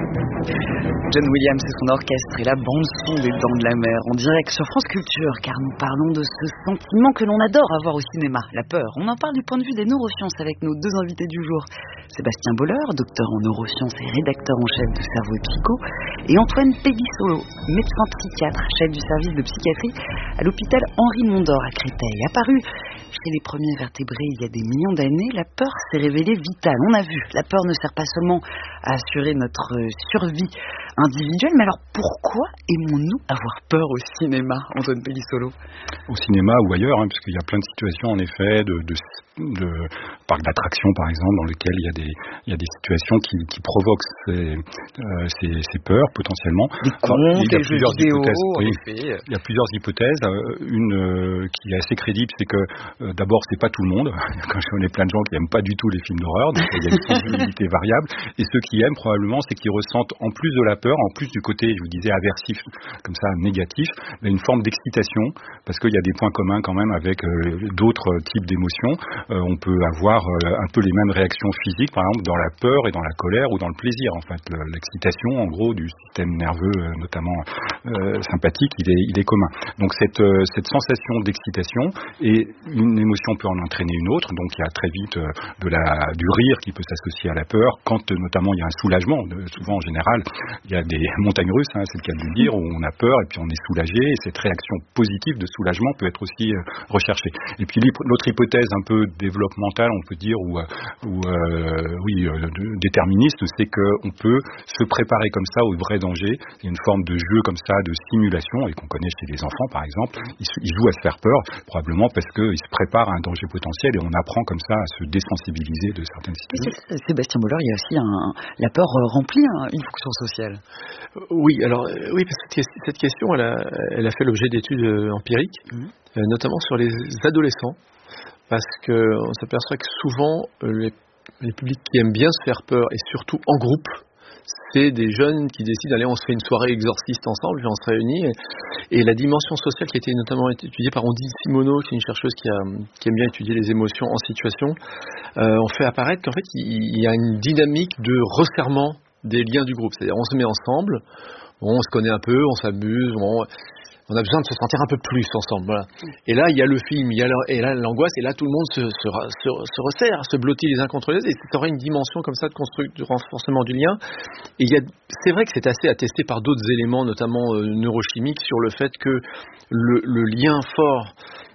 John Williams et son orchestre et la bande-son des Dents de la Mer en direct sur France Culture, car nous parlons de ce sentiment que l'on adore avoir au cinéma, la peur. On en parle du point de vue des neurosciences avec nos deux invités du jour. Sébastien Boller, docteur en neurosciences et rédacteur en chef de Cerveau et Psycho, et Antoine Pellissolo, médecin psychiatre, chef du service de psychiatrie à l'hôpital Henri Mondor à Créteil. Apparu chez les premiers vertébrés il y a des millions d'années, la peur s'est révélée vitale. On a vu, la peur ne sert pas seulement à assurer notre survie individuelle, mais alors pourquoi aimons-nous avoir peur au cinéma, Antoine Pellissolo? Au cinéma ou ailleurs, parce qu'il y a plein de situations en effet, de parcs d'attractions par exemple, dans lesquels il y a des situations qui provoquent ces peurs potentiellement. Il y a plusieurs hypothèses. Il y a plusieurs hypothèses. Une qui est assez crédible, c'est que d'abord c'est pas tout le monde. Quand je connais plein de gens qui aiment pas du tout les films d'horreur, donc il y a une sensibilité variable. Et ceux qui aiment probablement, c'est qu'ils ressentent en plus de la peur, en plus du côté, je vous disais, aversif, comme ça, négatif, une forme d'excitation, parce qu'il y a des points communs quand même avec d'autres types d'émotions. On peut avoir un peu les mêmes réactions physiques, par exemple, dans la peur et dans la colère ou dans le plaisir. En fait, l'excitation, en gros, du système nerveux, notamment sympathique, il est commun. Donc cette sensation d'excitation, et une émotion peut en entraîner une autre. Donc il y a très vite du rire qui peut s'associer à la peur, quand notamment il y a un soulagement. Souvent en général, il y a des montagnes russes, c'est le cas de le dire, où on a peur et puis on est soulagé, et cette réaction positive de soulagement peut être aussi recherchée. Et puis l'autre hypothèse un peu développementale, on peut dire, déterministe, c'est qu'on peut se préparer comme ça au vrai danger. Il y a une forme de jeu comme ça, de simulation, et qu'on connaît chez les enfants par exemple. Ils jouent à se faire peur, probablement parce qu'ils se préparent à un danger potentiel, et on apprend comme ça à se désensibiliser de certaines situations. Sébastien Boller, il y a aussi la peur remplit une fonction sociale. Oui, alors parce que cette question, elle a fait l'objet d'études empiriques, notamment sur les adolescents, parce qu'on s'aperçoit que souvent les publics qui aiment bien se faire peur, et surtout en groupe, c'est des jeunes qui décident, allez, on se fait une soirée exorciste ensemble, puis on se réunit. Et la dimension sociale qui a été notamment étudiée par Ondine Simoneau, qui est une chercheuse qui aime bien étudier les émotions en situation, on fait apparaître qu'en fait, il y a une dynamique de resserrement des liens du groupe. C'est-à-dire, on se met ensemble, on se connaît un peu, on s'amuse, on a besoin de se sentir un peu plus ensemble. Voilà. Et là, il y a le film, et là l'angoisse, et là tout le monde se resserre, se blottit les uns contre les autres. Et ça aurait une dimension comme ça de renforcement du lien. Et c'est vrai que c'est assez attesté par d'autres éléments, notamment neurochimiques, sur le fait que le lien fort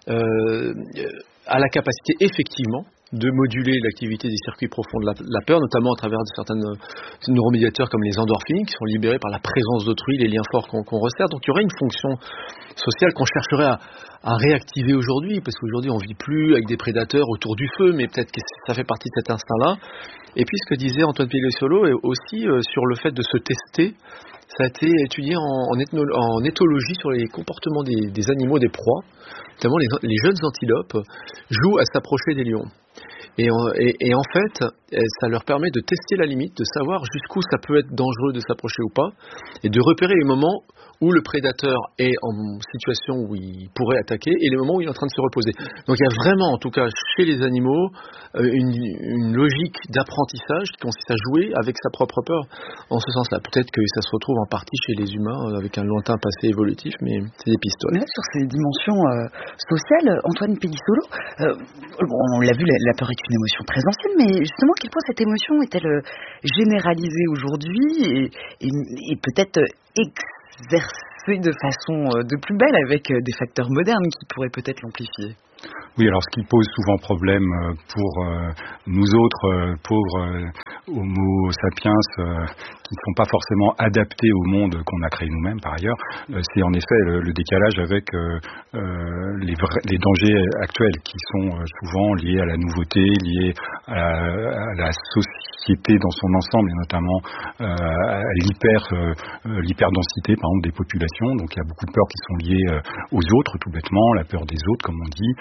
a la capacité effectivement de moduler l'activité des circuits profonds de la peur, notamment à travers certains neuromédiateurs comme les endorphines qui sont libérés par la présence d'autrui, les liens forts qu'on resserre. Donc il y aurait une fonction sociale qu'on chercherait à réactiver aujourd'hui, parce qu'aujourd'hui on ne vit plus avec des prédateurs autour du feu, mais peut-être que ça fait partie de cet instinct-là. Et puis ce que disait Antoine Pellissolo aussi sur le fait de se tester, ça a été étudié en éthologie sur les comportements des animaux, des proies. Notamment les jeunes antilopes jouent à s'approcher des lions. Et en fait, ça leur permet de tester la limite, de savoir jusqu'où ça peut être dangereux de s'approcher ou pas, et de repérer les moments où le prédateur est en situation où il pourrait attaquer et les moments où il est en train de se reposer. Donc il y a vraiment, en tout cas chez les animaux, une logique d'apprentissage qui consiste à jouer avec sa propre peur en ce sens-là. Peut-être que ça se retrouve en partie chez les humains avec un lointain passé évolutif, mais c'est des pistes. Mais là, sur ces dimensions sociales, Antoine Pellissolo, on l'a vu, la peur est une émotion très ancienne, mais justement, à quel point cette émotion est-elle généralisée aujourd'hui et peut-être exercée de façon de plus belle avec des facteurs modernes qui pourraient peut-être l'amplifier? Oui, alors ce qui pose souvent problème pour nous autres pauvres homo sapiens qui ne sont pas forcément adaptés au monde qu'on a créé nous-mêmes par ailleurs, c'est en effet le décalage avec les dangers actuels qui sont souvent liés à la nouveauté, liés à la société dans son ensemble et notamment à l'hyperdensité par exemple des populations. Donc il y a beaucoup de peurs qui sont liées aux autres tout bêtement, la peur des autres comme on dit, sous tous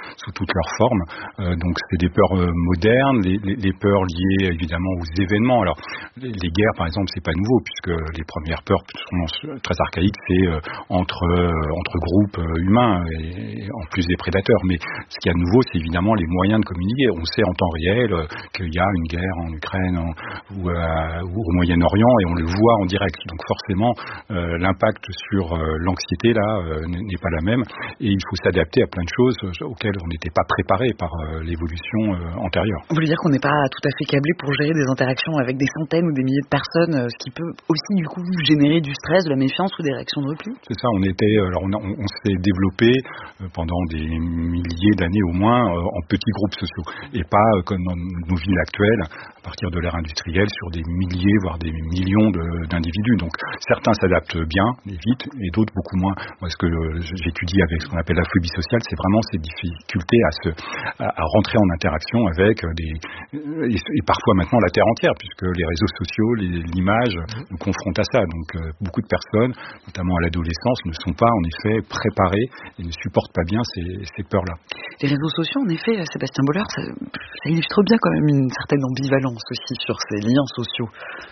toutes leurs formes. Donc c'est des peurs modernes, les peurs liées évidemment aux événements. Alors les guerres par exemple, c'est pas nouveau puisque les premières peurs sont très archaïques, c'est entre groupes humains et en plus des prédateurs. Mais ce qu'il y a de nouveau, c'est évidemment les moyens de communiquer. On sait en temps réel qu'il y a une guerre en Ukraine ou au Moyen-Orient et on le voit en direct. Donc forcément, l'impact sur l'anxiété là n'est pas la même et il faut s'adapter à plein de choses auxquelles on n'était pas préparé par l'évolution antérieure. Vous voulez dire qu'on n'est pas tout à fait câblé pour gérer des interactions avec des centaines ou des milliers de personnes, ce qui peut aussi du coup générer du stress, de la méfiance ou des réactions de repli? C'est ça, on s'est développé pendant des milliers d'années au moins en petits groupes sociaux et pas comme dans nos villes actuelles à partir de l'ère industrielle sur des milliers voire des millions d'individus. Donc certains s'adaptent bien et vite et d'autres beaucoup moins. Moi ce que j'étudie avec ce qu'on appelle la phobie sociale, c'est vraiment ces difficultés à rentrer en interaction avec et parfois maintenant la terre entière puisque les réseaux sociaux, l'image nous confrontent à ça. Donc beaucoup de personnes, notamment à l'adolescence, ne sont pas en effet préparées et ne supportent pas bien ces peurs-là. Les réseaux sociaux, en effet, Sébastien Bollard, ça illustre bien quand même une certaine ambivalence aussi sur ces liens sociaux.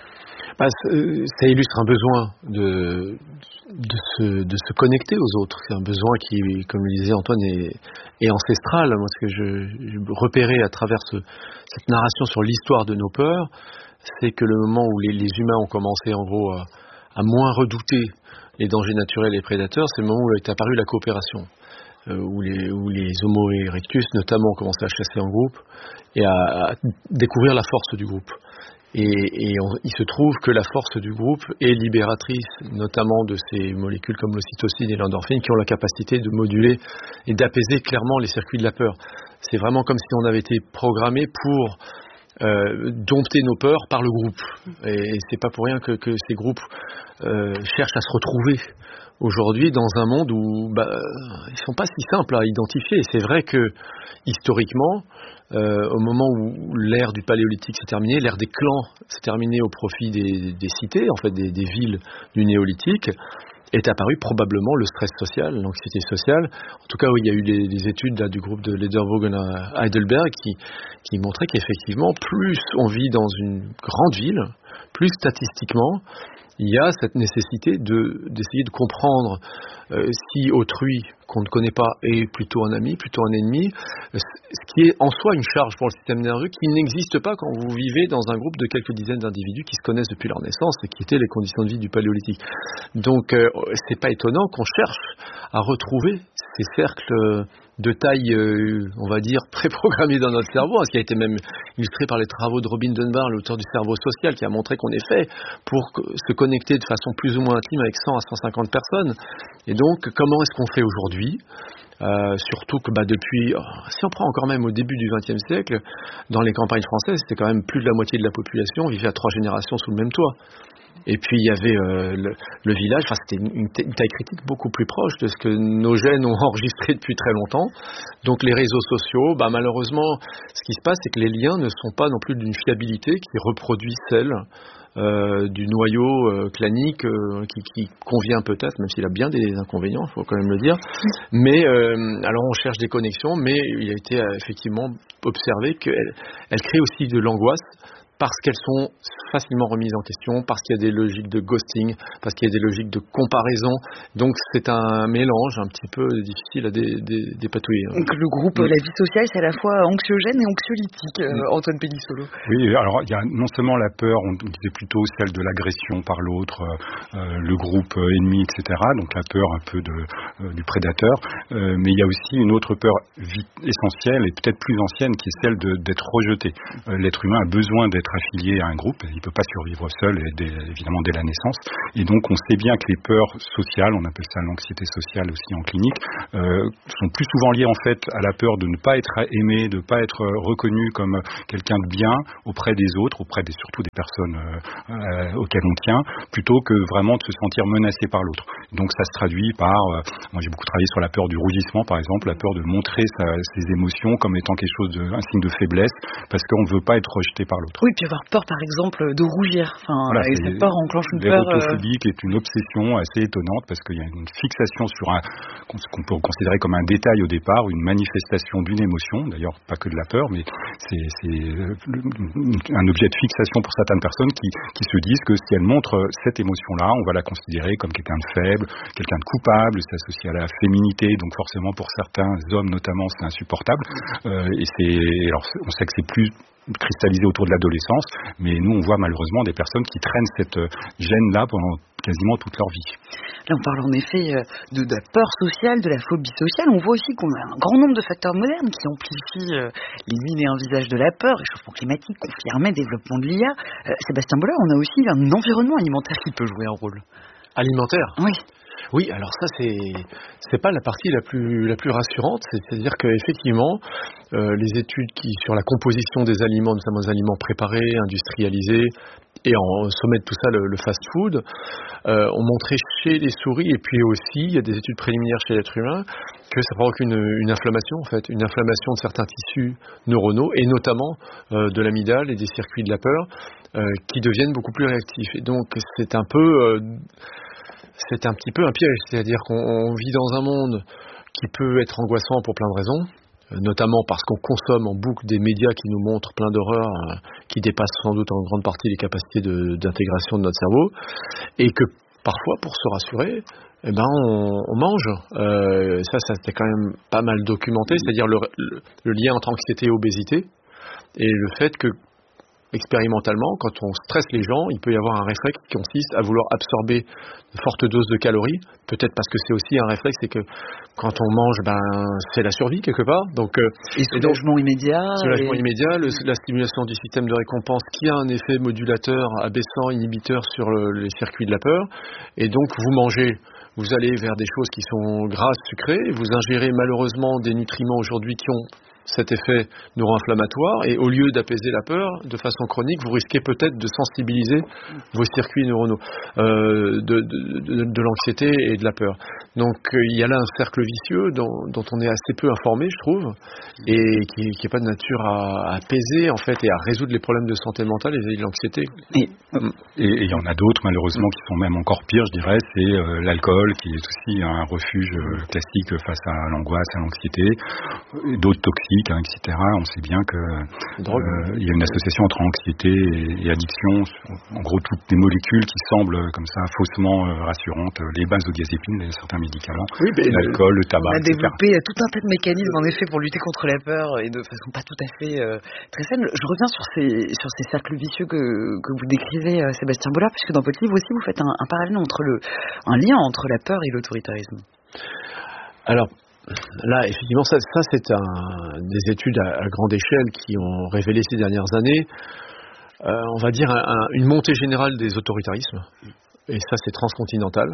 Ça illustre un besoin de se connecter aux autres. C'est un besoin qui, comme le disait Antoine, est ancestral. Moi, ce que je repérais à travers cette narration sur l'histoire de nos peurs, c'est que le moment où les humains ont commencé en gros à moins redouter les dangers naturels et les prédateurs, c'est le moment où est apparue la coopération. Où les Homo erectus notamment ont commencé à chasser en groupe et à découvrir la force du groupe. Et il se trouve que la force du groupe est libératrice, notamment de ces molécules comme l'ocytocine et l'endorphine qui ont la capacité de moduler et d'apaiser clairement les circuits de la peur. C'est vraiment comme si on avait été programmé pour dompter nos peurs par le groupe. Et c'est pas pour rien que ces groupes cherchent à se retrouver aujourd'hui dans un monde où ils sont pas si simples à identifier. Et c'est vrai que historiquement, au moment où l'ère du paléolithique s'est terminée, l'ère des clans s'est terminée au profit des cités, en fait des villes du néolithique, est apparu probablement le stress social, l'anxiété sociale. En tout cas, il y a eu des études là, du groupe de Ledervogel à Heidelberg qui montraient qu'effectivement, plus on vit dans une grande ville, plus statistiquement, il y a cette nécessité d'essayer de comprendre si autrui qu'on ne connaît pas est plutôt un ami, plutôt un ennemi, ce qui est en soi une charge pour le système nerveux qui n'existe pas quand vous vivez dans un groupe de quelques dizaines d'individus qui se connaissent depuis leur naissance et qui étaient les conditions de vie du paléolithique. Donc c'est pas étonnant qu'on cherche à retrouver ces cercles de taille, on va dire, préprogrammés dans notre cerveau, ce qui a été même illustré par les travaux de Robin Dunbar, l'auteur du cerveau social, qui a montré qu'on est fait pour se connecter de façon plus ou moins intime avec 100 à 150 personnes. Et donc, comment est-ce qu'on fait aujourd'hui ? Surtout que depuis, si on prend encore même au début du XXe siècle, dans les campagnes françaises, c'était quand même plus de la moitié de la population vivait à 3 générations sous le même toit. Et puis il y avait le village, c'était une taille critique beaucoup plus proche de ce que nos gènes ont enregistré depuis très longtemps. Donc les réseaux sociaux, malheureusement, ce qui se passe, c'est que les liens ne sont pas non plus d'une fiabilité qui reproduit celle du noyau clanique qui convient peut-être, même s'il a bien des inconvénients, il faut quand même le dire. Mais alors on cherche des connexions, mais il a été effectivement observé qu'elles créent aussi de l'angoisse parce qu'elles sont facilement remises en question, parce qu'il y a des logiques de ghosting, parce qu'il y a des logiques de comparaison. Donc c'est un mélange un petit peu difficile à dépatouiller. Donc le groupe, la vie sociale, c'est à la fois anxiogène et anxiolytique, Antoine Pellissolo. Oui, alors il y a non seulement la peur, on disait plutôt celle de l'agression par l'autre, le groupe ennemi, etc. Donc la peur un peu du prédateur. Mais il y a aussi une autre peur essentielle et peut-être plus ancienne qui est celle d'être rejeté. L'être humain a besoin d'être affilié à un groupe, il ne peut pas survivre seul, évidemment dès la naissance, et donc on sait bien que les peurs sociales, on appelle ça l'anxiété sociale aussi en clinique, sont plus souvent liées en fait à la peur de ne pas être aimé, de ne pas être reconnu comme quelqu'un de bien auprès des autres, surtout des personnes auxquelles on tient, plutôt que vraiment de se sentir menacé par l'autre. Donc ça se traduit par, moi j'ai beaucoup travaillé sur la peur du rougissement par exemple, la peur de montrer ses émotions comme étant quelque chose un signe de faiblesse, parce qu'on ne veut pas être rejeté par l'autre. Oui, aussi avoir peur, par exemple, de rougir. Voilà, et cette peur enclenche une peur. L'érotophobie qui est une obsession assez étonnante parce qu'il y a une fixation sur ce qu'on peut considérer comme un détail au départ, une manifestation d'une émotion, d'ailleurs pas que de la peur, mais c'est un objet de fixation pour certaines personnes qui se disent que si elles montrent cette émotion-là, on va la considérer comme quelqu'un de faible, quelqu'un de coupable, c'est associé à la féminité, donc forcément pour certains hommes notamment c'est insupportable. Alors on sait que c'est plus cristallisé autour de l'adolescence, mais nous on voit malheureusement des personnes qui traînent cette gêne-là pendant quasiment toute leur vie. Là on parle en effet de la peur sociale, de la phobie sociale. On voit aussi qu'on a un grand nombre de facteurs modernes qui amplifient les mille et un visages de la peur, réchauffement climatique, conflit armé, développement de l'IA. Sébastien Bollard, on a aussi un environnement alimentaire qui peut jouer un rôle. Alimentaire ? Oui. Oui, alors ça c'est pas la partie la plus rassurante, c'est-à-dire qu'effectivement les études sur la composition des aliments, notamment des aliments préparés, industrialisés, et en sommet de tout ça le fast-food, ont montré chez les souris, et puis aussi il y a des études préliminaires chez l'être humain, que ça provoque une inflammation en fait, une inflammation de certains tissus neuronaux, et notamment de l'amygdale et des circuits de la peur, qui deviennent beaucoup plus réactifs. Et donc c'est un petit peu un piège, c'est-à-dire qu'on vit dans un monde qui peut être angoissant pour plein de raisons, notamment parce qu'on consomme en boucle des médias qui nous montrent plein d'horreurs qui dépassent sans doute en grande partie les capacités d'intégration de notre cerveau, et que parfois, pour se rassurer, on mange. Ça c'est quand même pas mal documenté, c'est-à-dire le lien entre anxiété et obésité, et le fait que expérimentalement, quand on stresse les gens, il peut y avoir un réflexe qui consiste à vouloir absorber de fortes doses de calories, peut-être parce que c'est aussi un réflexe, c'est que quand on mange, c'est la survie quelque part. Donc, et soulagement immédiat. Soulagement immédiat, la stimulation du système de récompense qui a un effet modulateur, abaissant, inhibiteur sur les circuits de la peur. Et donc vous mangez, vous allez vers des choses qui sont grasses, sucrées, vous ingérez malheureusement des nutriments aujourd'hui qui ont cet effet neuro-inflammatoire, et au lieu d'apaiser la peur de façon chronique, vous risquez peut-être de sensibiliser vos circuits neuronaux de l'anxiété et de la peur. Donc il y a là un cercle vicieux dont on est assez peu informé, je trouve, et qui n'est pas de nature à apaiser en fait et à résoudre les problèmes de santé mentale et de l'anxiété. Et il y en a d'autres malheureusement qui sont même encore pires, je dirais, c'est l'alcool qui est aussi un refuge classique face à l'angoisse, à l'anxiété, et d'autres toxiques, etc. On sait bien qu'il y a une association entre anxiété et addiction. En gros, toutes les molécules qui semblent comme ça faussement rassurantes, les benzodiazépines, certains médicaments, l'alcool, le tabac, on a développé tout un tas de mécanismes en effet pour lutter contre la peur et de façon pas tout à fait très saine. Je reviens sur ces cercles vicieux que vous décrivez, Sébastien Bollard, puisque dans votre livre aussi vous faites un parallèle un lien entre la peur et l'autoritarisme. Alors là, effectivement, ça c'est des études à grande échelle qui ont révélé ces dernières années, on va dire, une montée générale des autoritarismes. Et ça, c'est transcontinental.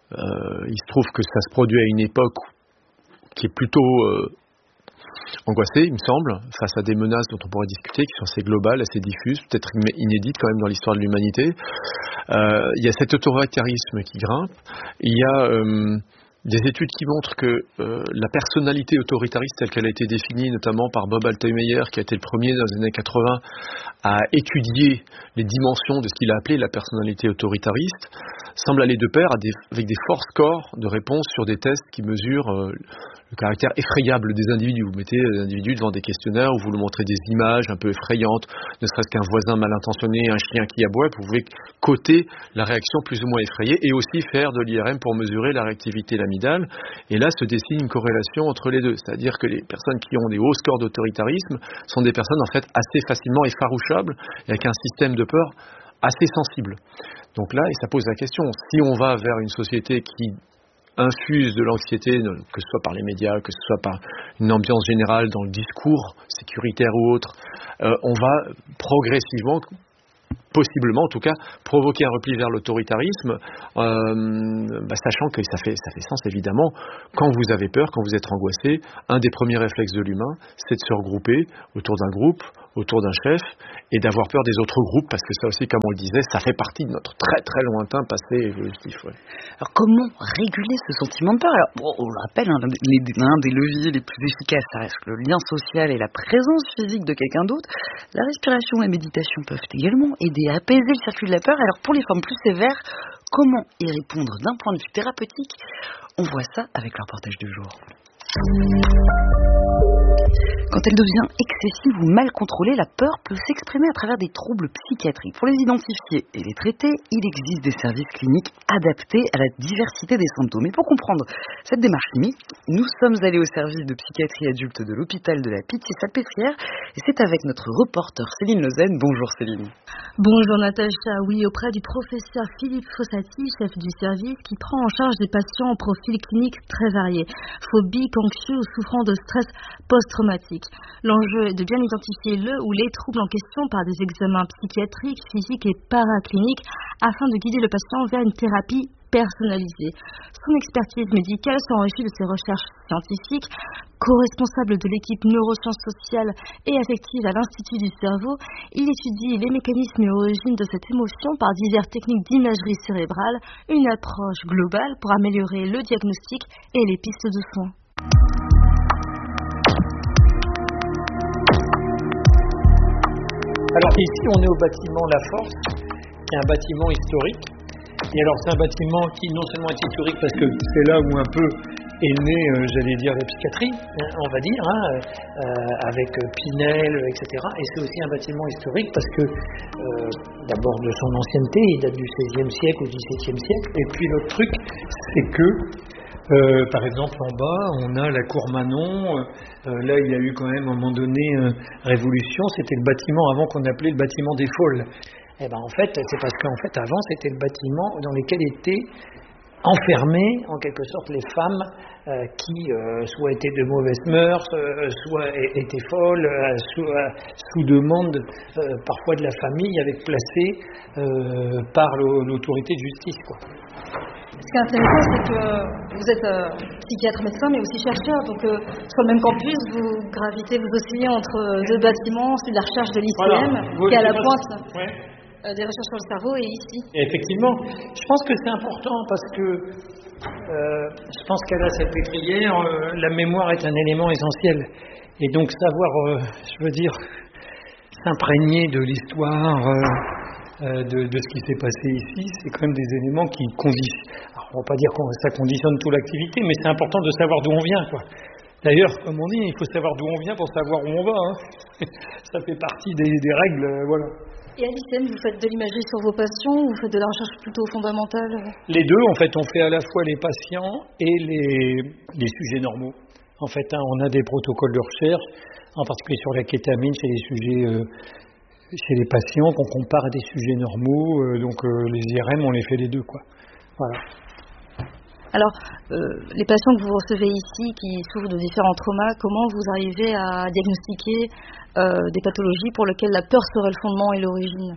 Il se trouve que ça se produit à une époque qui est plutôt angoissée, il me semble, face à des menaces dont on pourrait discuter, qui sont assez globales, assez diffuses, peut-être inédites quand même dans l'histoire de l'humanité. Il y a cet autoritarisme qui grimpe. Il y a des études qui montrent que la personnalité autoritariste telle qu'elle a été définie notamment par Bob Altemeyer, qui a été le premier dans les années 80 à étudier les dimensions de ce qu'il a appelé la personnalité autoritariste, semble aller de pair avec des forts scores de réponse sur des tests qui mesurent le caractère effrayable des individus. Vous mettez l'individu devant des questionnaires où vous lui montrez des images un peu effrayantes, ne serait-ce qu'un voisin mal intentionné, un chien qui aboie, vous pouvez coter la réaction plus ou moins effrayée et aussi faire de l'IRM pour mesurer la réactivité de l'amygdale. Et là se dessine une corrélation entre les deux. C'est-à-dire que les personnes qui ont des hauts scores d'autoritarisme sont des personnes en fait assez facilement effarouchables et avec un système de peur assez sensible. Donc là, et ça pose la question, si on va vers une société qui infuse de l'anxiété, que ce soit par les médias, que ce soit par une ambiance générale dans le discours sécuritaire ou autre, on va progressivement, possiblement en tout cas, provoquer un repli vers l'autoritarisme, sachant que ça fait sens évidemment. Quand vous avez peur, quand vous êtes angoissé, un des premiers réflexes de l'humain, c'est de se regrouper autour d'un groupe autour d'un chef et d'avoir peur des autres groupes, parce que ça aussi, comme on le disait, ça fait partie de notre très très lointain passé évolutif. Ouais. Alors comment réguler ce sentiment de peur? Alors, bon, on le rappelle, l'un des leviers les plus efficaces, ça reste le lien social et la présence physique de quelqu'un d'autre. La respiration et la méditation peuvent également aider à apaiser le circuit de la peur. Alors pour les formes plus sévères, comment y répondre d'un point de vue thérapeutique? On voit ça avec le reportage du jour. Quand elle devient excessive ou mal contrôlée, la peur peut s'exprimer à travers des troubles psychiatriques. Pour les identifier et les traiter, il existe des services cliniques adaptés à la diversité des symptômes. Et pour comprendre cette démarche clinique, nous sommes allés au service de psychiatrie adulte de l'hôpital de la Pitié-Salpêtrière et c'est avec notre reporter Céline Lezen. Bonjour Céline. Bonjour Natacha, oui, auprès du professeur Philippe Fossati, chef du service, qui prend en charge des patients au profil clinique très varié, phobiques, anxieux ou souffrant de stress post-traumatique. L'enjeu est de bien identifier le ou les troubles en question par des examens psychiatriques, physiques et paracliniques afin de guider le patient vers une thérapie personnalisée. Son expertise médicale s'enrichit de ses recherches scientifiques. Co-responsable de l'équipe neurosciences sociales et affectives à l'Institut du cerveau, il étudie les mécanismes et origines de cette émotion par diverses techniques d'imagerie cérébrale, une approche globale pour améliorer le diagnostic et les pistes de soins. Alors ici, on est au bâtiment La Force, qui est un bâtiment historique. Et alors, c'est un bâtiment qui non seulement est historique parce que c'est là où un peu est née, j'allais dire, la psychiatrie, on va dire, avec Pinel, etc. Et c'est aussi un bâtiment historique parce que, d'abord de son ancienneté, il date du XVIe siècle ou du XVIIe siècle. Et puis l'autre truc, c'est que par exemple, en bas, on a la cour Manon. Là, il y a eu quand même, à un moment donné, révolution. C'était le bâtiment avant qu'on appelait le bâtiment des Faules. Et ben, en fait, c'est parce qu'en fait, avant, c'était le bâtiment dans lequel étaient enfermées, en quelque sorte, les femmes qui soit étaient de mauvaises mœurs, soit étaient folles, sous demande parfois de la famille, avec placées par l'autorité de justice, quoi. Ce qui est intéressant, c'est que vous êtes psychiatre médecin, mais aussi chercheur. Donc, sur le même campus, vous gravitez, vous oscillez entre deux bâtiments, celui de la recherche de l'ICM, qui est à la pointe des recherches sur le cerveau, et ici. Et effectivement, je pense que c'est important parce que je pense qu'à la Salpêtrière, la mémoire est un élément essentiel. Et donc, savoir, je veux dire, s'imprégner de l'histoire. De ce qui s'est passé ici, c'est quand même des éléments qui conditionnent. Alors, on ne va pas dire que ça conditionne toute l'activité, mais c'est important de savoir d'où on vient, quoi. D'ailleurs, comme on dit, il faut savoir d'où on vient pour savoir où on va. Ça fait partie des règles, voilà. Et à l'ICM, vous faites de l'imagerie sur vos patients ou vous faites de la recherche plutôt fondamentale? Les deux, en fait, on fait à la fois les patients et les sujets normaux. En fait, on a des protocoles de recherche, en particulier sur la kétamine chez les sujets... chez les patients qu'on compare à des sujets normaux, donc les IRM, on les fait les deux, quoi. Voilà. Alors, les patients que vous recevez ici, qui souffrent de différents traumas, comment vous arrivez à diagnostiquer des pathologies pour lesquelles la peur serait le fondement et l'origine?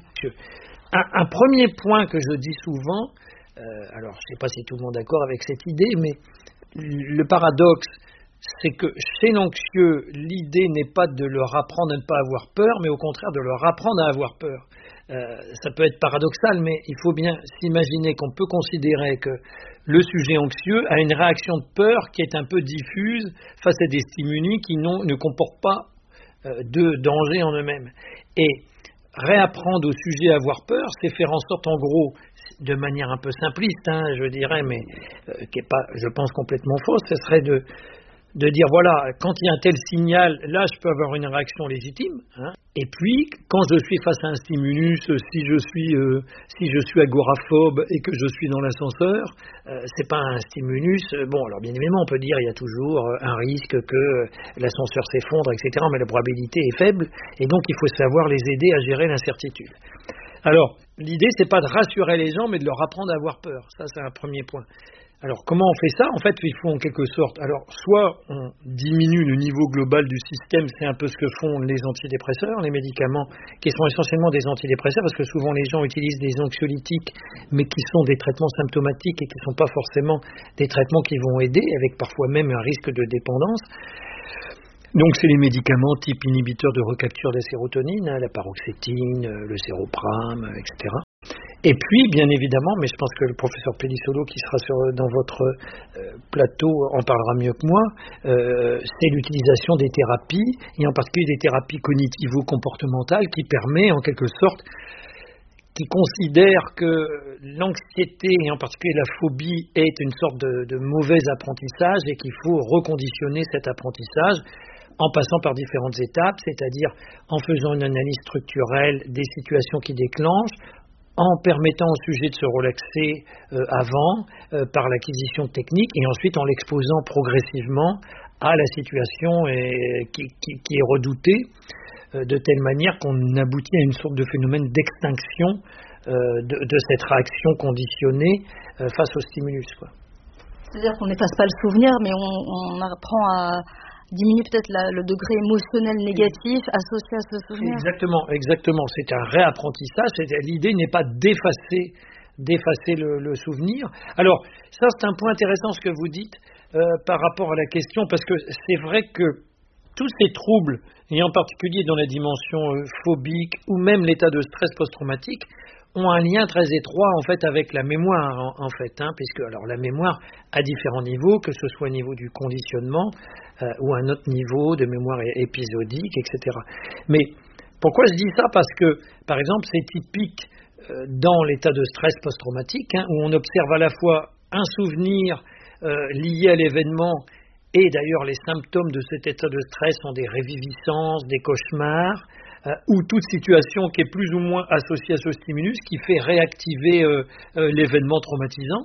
Un premier point que je dis souvent, alors je ne sais pas si tout le monde est d'accord avec cette idée, mais le paradoxe, c'est que chez l'anxieux, l'idée n'est pas de leur apprendre à ne pas avoir peur, mais au contraire de leur apprendre à avoir peur. Ça peut être paradoxal, mais il faut bien s'imaginer qu'on peut considérer que le sujet anxieux a une réaction de peur qui est un peu diffuse face à des stimuli qui ne comportent pas de danger en eux-mêmes. Et réapprendre au sujet à avoir peur, c'est faire en sorte, en gros, de manière un peu simpliste, je dirais, mais qui n'est pas, je pense, complètement fausse, ce serait de dire voilà, quand il y a un tel signal, là je peux avoir une réaction légitime, et puis quand je suis face à un stimulus, si je suis agoraphobe et que je suis dans l'ascenseur, c'est pas un stimulus, bon alors bien évidemment on peut dire il y a toujours un risque que l'ascenseur s'effondre, etc., mais la probabilité est faible, et donc il faut savoir les aider à gérer l'incertitude. Alors l'idée c'est pas de rassurer les gens, mais de leur apprendre à avoir peur, ça c'est un premier point. Alors, comment on fait ça? En fait, il faut en quelque sorte... Alors, soit on diminue le niveau global du système, c'est un peu ce que font les antidépresseurs, les médicaments qui sont essentiellement des antidépresseurs, parce que souvent les gens utilisent des anxiolytiques, mais qui sont des traitements symptomatiques et qui ne sont pas forcément des traitements qui vont aider, avec parfois même un risque de dépendance. Donc c'est les médicaments type inhibiteurs de recapture de la sérotonine, la paroxétine, le séroprame, etc. Et puis, bien évidemment, mais je pense que le professeur Pellissolo, qui sera dans votre plateau, en parlera mieux que moi, c'est l'utilisation des thérapies, et en particulier des thérapies cognitivo-comportementales, qui permet en quelque sorte, qui considère que l'anxiété, et en particulier la phobie, est une sorte de mauvais apprentissage et qu'il faut reconditionner cet apprentissage en passant par différentes étapes, c'est-à-dire en faisant une analyse structurelle des situations qui déclenchent, en permettant au sujet de se relaxer avant, par l'acquisition de techniques, et ensuite en l'exposant progressivement à la situation qui est redoutée, de telle manière qu'on aboutit à une sorte de phénomène d'extinction de cette réaction conditionnée face au stimulus, quoi. C'est-à-dire qu'on n'efface pas le souvenir, mais on apprend à diminuer peut-être le degré émotionnel négatif associé à ce souvenir. Exactement. C'est un réapprentissage. L'idée n'est pas d'effacer le souvenir. Alors, ça, c'est un point intéressant ce que vous dites par rapport à la question, parce que c'est vrai que tous ces troubles, et en particulier dans la dimension phobique ou même l'état de stress post-traumatique, ont un lien très étroit en fait avec la mémoire puisque alors la mémoire à différents niveaux, que ce soit au niveau du conditionnement ou un autre niveau de mémoire épisodique, etc. Mais pourquoi je dis ça? Parce que par exemple c'est typique dans l'état de stress post-traumatique, où on observe à la fois un souvenir lié à l'événement, et d'ailleurs les symptômes de cet état de stress sont des réviviscences, des cauchemars, ou toute situation qui est plus ou moins associée à ce stimulus, qui fait réactiver l'événement traumatisant,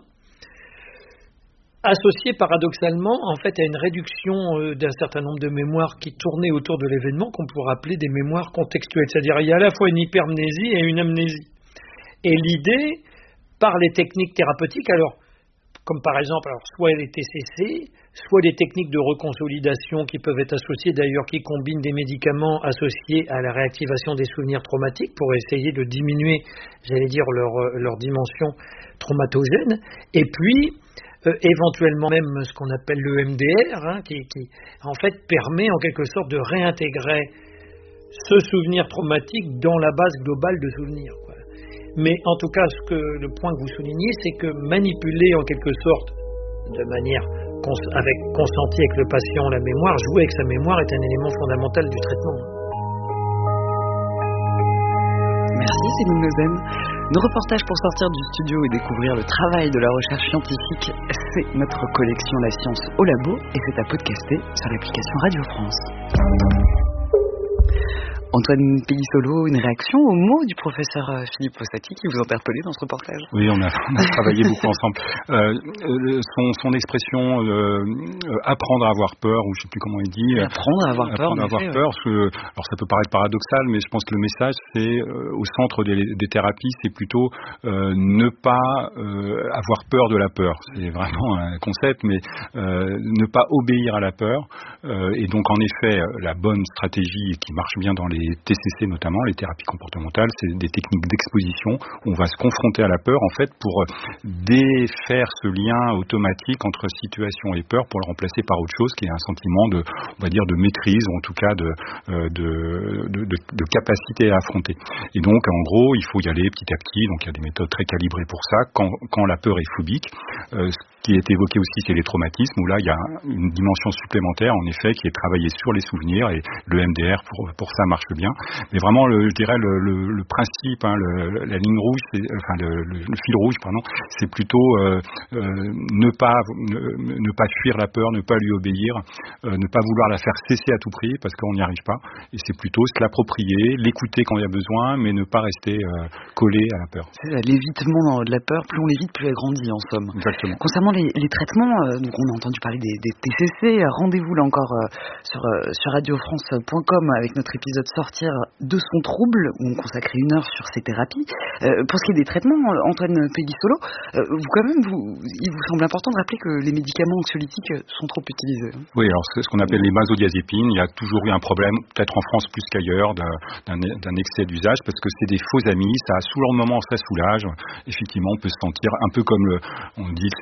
associé paradoxalement en fait à une réduction d'un certain nombre de mémoires qui tournaient autour de l'événement, qu'on pourrait appeler des mémoires contextuelles. C'est-à-dire il y a à la fois une hypermnésie et une amnésie. Et l'idée, par les techniques thérapeutiques, alors comme par exemple soit les TCC, soit des techniques de reconsolidation qui peuvent être associées d'ailleurs, qui combinent des médicaments associés à la réactivation des souvenirs traumatiques pour essayer de diminuer, j'allais dire, leur dimension traumatogène, et puis éventuellement même ce qu'on appelle le MDR, qui en fait permet en quelque sorte de réintégrer ce souvenir traumatique dans la base globale de souvenirs. Mais en tout cas, le point que vous soulignez, c'est que manipuler en quelque sorte, de manière consentie avec le patient la mémoire, jouer avec sa mémoire est un élément fondamental du traitement. Merci Céline Nozen. Nos reportages pour sortir du studio et découvrir le travail de la recherche scientifique, c'est notre collection La Science au Labo, et c'est à podcaster sur l'application Radio France. Antoine Pellissolo, une réaction aux mots du professeur Philippe Fossati qui vous interpellait dans ce reportage? Oui, on a travaillé beaucoup ensemble. Son expression apprendre à avoir peur, ou je ne sais plus comment il dit. Apprendre à avoir peur. Parce que, alors ça peut paraître paradoxal, mais je pense que le message, c'est au centre des thérapies, c'est plutôt ne pas avoir peur de la peur. C'est vraiment un concept, mais ne pas obéir à la peur. Et donc en effet, la bonne stratégie qui marche bien dans les TCC notamment, les thérapies comportementales, c'est des techniques d'exposition où on va se confronter à la peur en fait pour défaire ce lien automatique entre situation et peur pour le remplacer par autre chose qui est un sentiment de maîtrise, ou en tout cas de capacité à affronter. Et donc en gros, il faut y aller petit à petit, donc il y a des méthodes très calibrées pour ça, quand la peur est phobique. Ce qui est évoqué aussi, c'est les traumatismes, où là, il y a une dimension supplémentaire, en effet, qui est travaillée sur les souvenirs, et le MDR, pour ça, marche bien. Mais vraiment, je dirais, le principe, la ligne rouge, le fil rouge, c'est plutôt ne pas fuir la peur, ne pas lui obéir, ne pas vouloir la faire cesser à tout prix, parce qu'on n'y arrive pas. Et c'est plutôt se l'approprier, l'écouter quand il y a besoin, mais ne pas rester collé à la peur. C'est ça, l'évitement de la peur, plus on l'évite, plus elle grandit, en somme. Exactement. Concernant les traitements, donc on a entendu parler des TCC, rendez-vous là encore sur radiofrance.com avec notre épisode Sortir de son trouble, où on consacre 1 heure sur ces thérapies. Pour ce qui est des traitements, Antoine Pellissolo, il vous semble important de rappeler que les médicaments anxiolytiques sont trop utilisés. Oui, alors ce qu'on appelle les benzodiazépines, il y a toujours eu un problème, peut-être en France plus qu'ailleurs, d'un excès d'usage, parce que c'est des faux amis, ça, sous leur moment, ça soulage. Effectivement, on peut se sentir un peu comme on dit que c'est paracétamol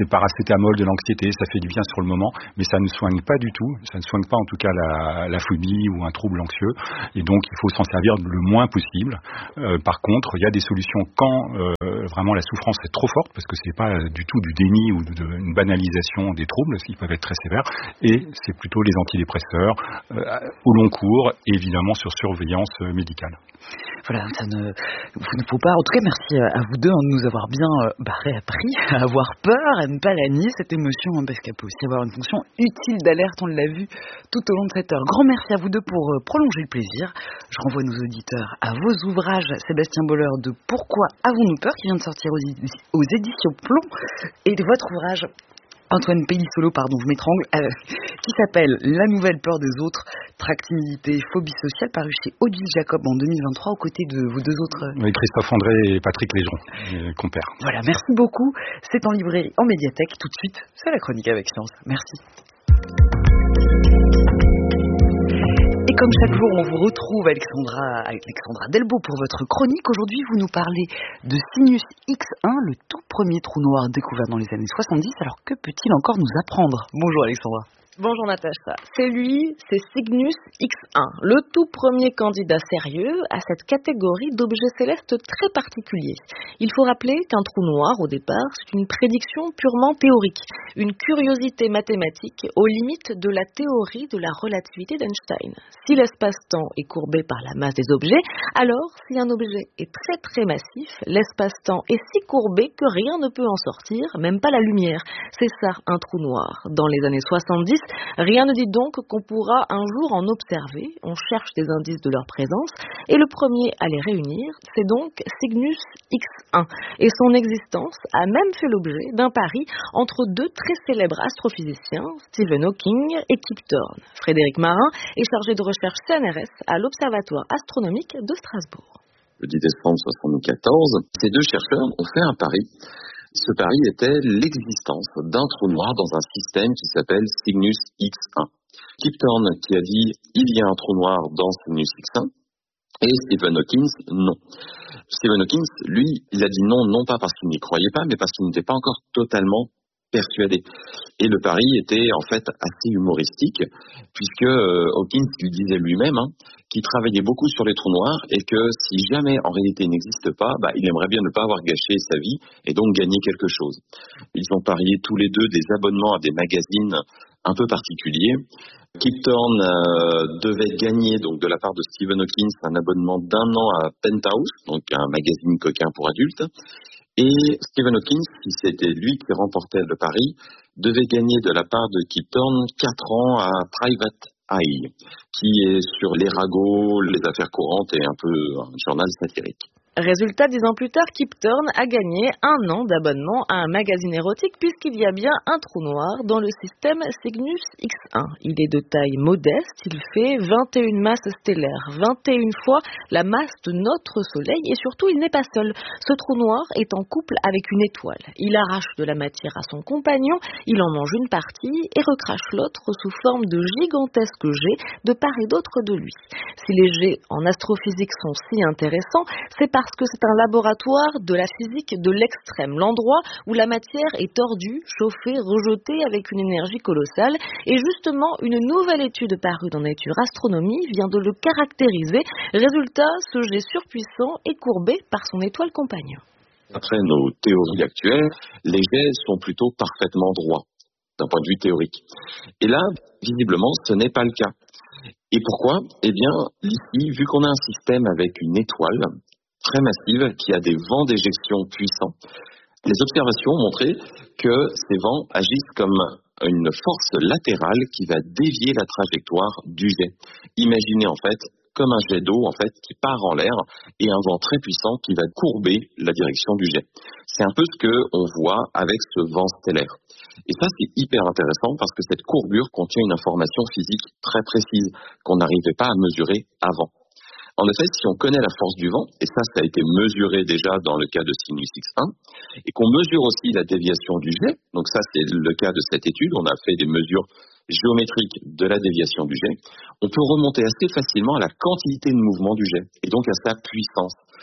paracétamol, de l'anxiété, ça fait du bien sur le moment, mais ça ne soigne pas du tout, ça ne soigne pas en tout cas la phobie ou un trouble anxieux, et donc il faut s'en servir le moins possible. Par contre, il y a des solutions quand vraiment la souffrance est trop forte, parce que c'est pas du tout du déni ou une banalisation des troubles, qui peuvent être très sévères, et c'est plutôt les antidépresseurs au long cours, et évidemment sur surveillance médicale. Voilà, vous ne faut pas. En tout cas, merci à vous deux de nous avoir bien réappris à avoir peur, à ne pas la nier, cette émotion, parce qu'elle peut aussi avoir une fonction utile d'alerte, on l'a vu tout au long de cette heure. Grand merci à vous deux pour prolonger le plaisir. Je renvoie nos auditeurs à vos ouvrages, Sébastien Boller, de Pourquoi avons-nous peur, qui vient de sortir aux éditions Plomb, et de votre ouvrage, Antoine Pellissolo, je m'étrangle, qui s'appelle La nouvelle peur des autres, tract timidité, phobie sociale, paru chez Odile Jacob en 2023, aux côtés de vos deux autres. Oui, Christophe André et Patrick Légeron, compères. Voilà, merci beaucoup. C'est en librairie, en médiathèque. Tout de suite, c'est la chronique avec science. Merci. Et comme chaque jour, on vous retrouve Alexandra Delbo pour votre chronique. Aujourd'hui, vous nous parlez de Cygnus X1, le tout premier trou noir découvert dans les années 70. Alors, que peut-il encore nous apprendre? Bonjour Alexandra. Bonjour Natacha. C'est Cygnus X1, le tout premier candidat sérieux à cette catégorie d'objets célestes très particuliers. Il faut rappeler qu'un trou noir, au départ, c'est une prédiction purement théorique, une curiosité mathématique aux limites de la théorie de la relativité d'Einstein. Si l'espace-temps est courbé par la masse des objets, alors si un objet est très très massif, l'espace-temps est si courbé que rien ne peut en sortir, même pas la lumière. C'est ça un trou noir. Dans les années 70, rien ne dit donc qu'on pourra un jour en observer. On cherche des indices de leur présence et le premier à les réunir, c'est donc Cygnus X1. Et son existence a même fait l'objet d'un pari entre deux très célèbres astrophysiciens, Stephen Hawking et Kip Thorne. Frédéric Marin est chargé de recherche CNRS à l'Observatoire astronomique de Strasbourg. Le 10 décembre 1974, ces deux chercheurs ont fait un pari. Ce pari était l'existence d'un trou noir dans un système qui s'appelle Cygnus X1. Kip Thorne qui a dit « il y a un trou noir dans Cygnus X1 » et Stephen Hawking, non. Stephen Hawking, lui, il a dit non pas parce qu'il n'y croyait pas, mais parce qu'il n'était pas encore totalement persuadé. Et le pari était en fait assez humoristique, puisque Hawking lui disait lui-même qu'il travaillait beaucoup sur les trous noirs et que si jamais en réalité il n'existe pas, il aimerait bien ne pas avoir gâché sa vie et donc gagner quelque chose. Ils ont parié tous les deux des abonnements à des magazines un peu particuliers. Kip Thorne devait gagner donc de la part de Stephen Hawking un abonnement d'1 an à Penthouse, donc un magazine coquin pour adultes. Et Stephen Hawking, si c'était lui qui remportait le pari, devait gagner de la part de Kip Thorne 4 ans à Private Eye, qui est sur les ragots, les affaires courantes et un peu un journal satirique. Résultat, 10 ans plus tard, Kip Thorne a gagné 1 an d'abonnement à un magazine érotique puisqu'il y a bien un trou noir dans le système Cygnus X1. Il est de taille modeste, il fait 21 masses stellaires, 21 fois la masse de notre Soleil et surtout, il n'est pas seul. Ce trou noir est en couple avec une étoile. Il arrache de la matière à son compagnon, il en mange une partie et recrache l'autre sous forme de gigantesques jets de part et d'autre de lui. Si les jets en astrophysique sont si intéressants, c'est parce que c'est un laboratoire de la physique de l'extrême, l'endroit où la matière est tordue, chauffée, rejetée avec une énergie colossale. Et justement, une nouvelle étude parue dans Nature Astronomie vient de le caractériser. Résultat, ce jet surpuissant est courbé par son étoile compagnon. Après nos théories actuelles, les jets sont plutôt parfaitement droits, d'un point de vue théorique. Et là, visiblement, ce n'est pas le cas. Et pourquoi ? Eh bien, ici, vu qu'on a un système avec une étoile très massive qui a des vents d'éjection puissants, les observations ont montré que ces vents agissent comme une force latérale qui va dévier la trajectoire du jet. Imaginez en fait comme un jet d'eau en fait qui part en l'air et un vent très puissant qui va courber la direction du jet. C'est un peu ce que on voit avec ce vent stellaire. Et ça c'est hyper intéressant parce que cette courbure contient une information physique très précise qu'on n'arrivait pas à mesurer avant. En effet, si on connaît la force du vent, et ça a été mesuré déjà dans le cas de Cygnus X1, et qu'on mesure aussi la déviation du jet, donc ça c'est le cas de cette étude, on a fait des mesures géométriques de la déviation du jet, on peut remonter assez facilement à la quantité de mouvement du jet, et donc à sa puissance.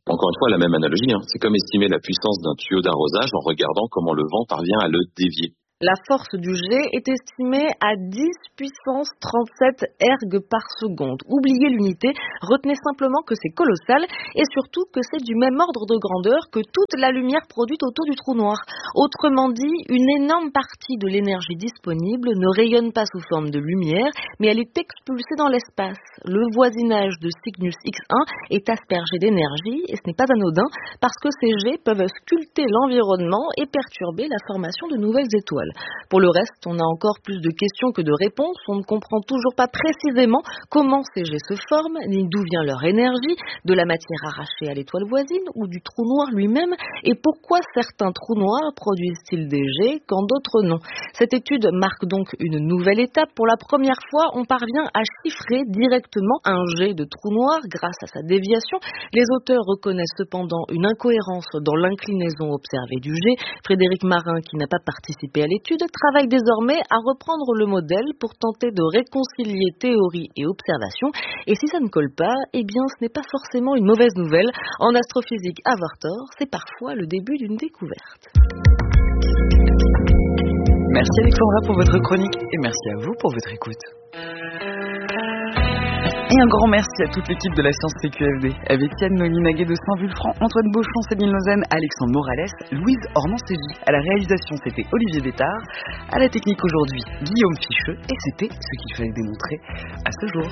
Encore une fois, la même analogie, c'est comme estimer la puissance d'un tuyau d'arrosage en regardant comment le vent parvient à le dévier. La force du jet est estimée à 10 puissance 37 ergs par seconde. Oubliez l'unité, retenez simplement que c'est colossal et surtout que c'est du même ordre de grandeur que toute la lumière produite autour du trou noir. Autrement dit, une énorme partie de l'énergie disponible ne rayonne pas sous forme de lumière, mais elle est expulsée dans l'espace. Le voisinage de Cygnus X1 est aspergé d'énergie et ce n'est pas anodin parce que ces jets peuvent sculpter l'environnement et perturber la formation de nouvelles étoiles. Pour le reste, on a encore plus de questions que de réponses. On ne comprend toujours pas précisément comment ces jets se forment, ni d'où vient leur énergie, de la matière arrachée à l'étoile voisine ou du trou noir lui-même, et pourquoi certains trous noirs produisent-ils des jets quand d'autres non. Cette étude marque donc une nouvelle étape. Pour la première fois, on parvient à chiffrer directement un jet de trou noir grâce à sa déviation. Les auteurs reconnaissent cependant une incohérence dans l'inclinaison observée du jet. Frédéric Marin, qui n'a pas participé à l'étude, travaille désormais à reprendre le modèle pour tenter de réconcilier théorie et observation. Et si ça ne colle pas, eh bien ce n'est pas forcément une mauvaise nouvelle. En astrophysique, avoir tort, c'est parfois le début d'une découverte. Merci Alexandra pour votre chronique et merci à vous pour votre écoute. Et un grand merci à toute l'équipe de la Science CQFD, avec Yann Nolinaguet de Saint-Vulfranc, Antoine Beauchamp, Céline Lausanne, Alexandre Morales, Louise Ornan-Ségy. À la réalisation, c'était Olivier Bétard. À la technique aujourd'hui, Guillaume Ficheux. Et c'était ce qu'il fallait démontrer à ce jour.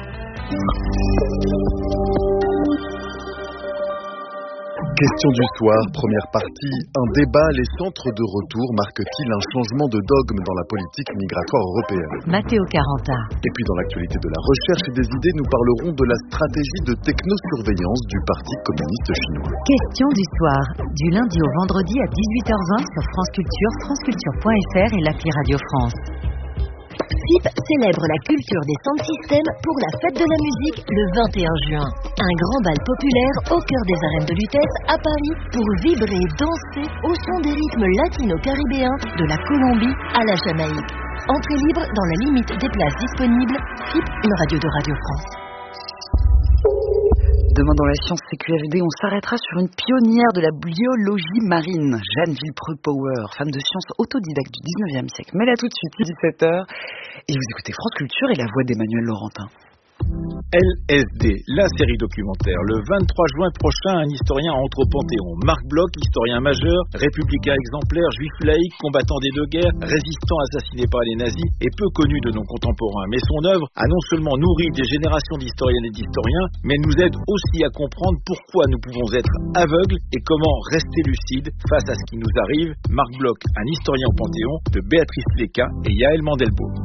Question du soir, première partie. Un débat, les centres de retour marquent-ils un changement de dogme dans la politique migratoire européenne? Matteo Caranta. Et puis dans l'actualité de la recherche et des idées, nous parlerons de la stratégie de technosurveillance du Parti communiste chinois. Question du soir, du lundi au vendredi à 18h20 sur France Culture, franceculture.fr et l'appli Radio France. FIP célèbre la culture des sound systems pour la fête de la musique le 21 juin. Un grand bal populaire au cœur des arènes de Lutèce à Paris pour vibrer et danser au son des rythmes latino-caribéens de la Colombie à la Jamaïque. Entrée libre dans la limite des places disponibles. FIP, une radio de Radio France. Demain dans la Science CQFD, on s'arrêtera sur une pionnière de la biologie marine, Jeanne Villepreux-Power, femme de science autodidacte du 19e siècle. Mais là tout de suite, 17h, et vous écoutez France Culture et la voix d'Emmanuel Laurentin. LSD, la série documentaire. Le 23 juin prochain, un historien entre au Panthéon. Marc Bloch, historien majeur, républicain exemplaire, juif laïque, combattant des deux guerres, résistant assassiné par les nazis et peu connu de nos contemporains. Mais son œuvre a non seulement nourri des générations d'historiennes et d'historiens, mais nous aide aussi à comprendre pourquoi nous pouvons être aveugles et comment rester lucides face à ce qui nous arrive. Marc Bloch, un historien au Panthéon, de Béatrice Léca et Yaël Mandelbaum.